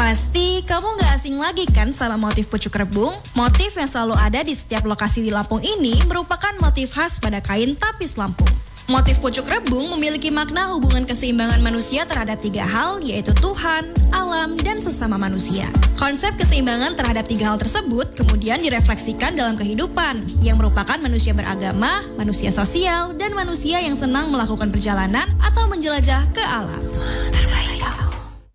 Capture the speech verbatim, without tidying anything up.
Pasti kamu gak asing lagi kan sama motif pucuk rebung? Motif yang selalu ada di setiap lokasi di Lampung ini merupakan motif khas pada kain tapis Lampung. Motif pucuk rebung memiliki makna hubungan keseimbangan manusia terhadap tiga hal, yaitu Tuhan, alam, dan sesama manusia. Konsep keseimbangan terhadap tiga hal tersebut kemudian direfleksikan dalam kehidupan, yang merupakan manusia beragama, manusia sosial, dan manusia yang senang melakukan perjalanan atau menjelajah ke alam.